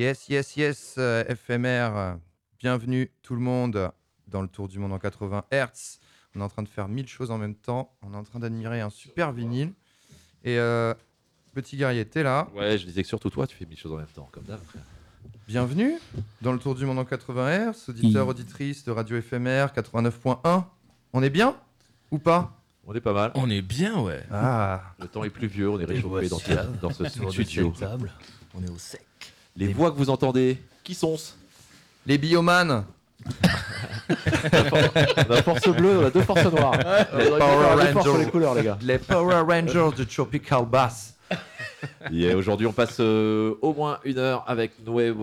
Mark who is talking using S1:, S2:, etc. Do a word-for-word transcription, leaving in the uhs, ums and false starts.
S1: Yes, yes, yes, euh, F M R. euh, Bienvenue tout le monde dans le Tour du monde en quatre-vingts hertz. On est en train de faire mille choses en même temps. On est en train d'admirer un super vinyle. Et euh, petit guerrier, t'es là.
S2: Ouais, je disais que surtout toi, tu fais mille choses en même temps, comme d'hab, frère.
S1: Bienvenue dans le Tour du monde en quatre-vingts hertz, auditeurs, auditrices de Radio F M R quatre-vingt-neuf point un. On est bien ou pas?
S2: On est pas mal.
S3: On est bien, ouais.
S1: Ah,
S2: Le temps est pluvieux, on est réchauffé dans,
S4: voici
S2: ce- dans ce
S4: Sur de
S2: studio.
S4: cette table, on est au sec.
S2: Les voix que vous entendez, qui sont-ce?
S1: les biomanes.
S2: On a force bleue, on a deux forces noires.
S1: Les
S2: On
S1: Power
S2: a deux forces
S1: Rangers.
S2: sur les couleurs, les gars.
S1: Les Power Rangers de Tropical Bass.
S2: Et aujourd'hui, on passe euh, au moins une heure avec Noé.